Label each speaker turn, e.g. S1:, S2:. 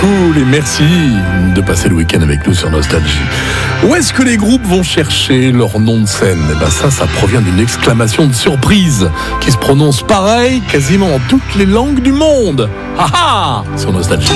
S1: cool et merci de passer le week-end avec nous sur Nostalgie. Où est-ce que les groupes vont chercher leur nom de scène ? Ça provient d'une exclamation de surprise qui se prononce pareil quasiment en toutes les langues du monde. Ha ha ! Sur Nostalgie.